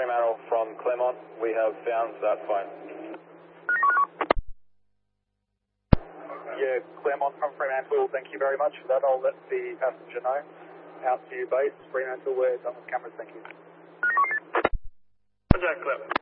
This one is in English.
Fremantle from Claremont. We have found that phone. Yeah, Claremont from Fremantle, thank you very much for that. I'll let the passenger know. Out to you base, Fremantle, we're done with cameras, thank you. Contact Clem.